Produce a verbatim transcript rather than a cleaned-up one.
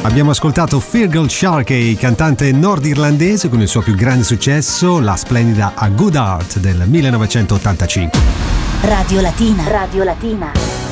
Abbiamo ascoltato Feargal Sharkey, cantante nordirlandese con il suo più grande successo, la splendida A Good Heart del millenovecentottantacinque. Radio Latina. Radio Latina.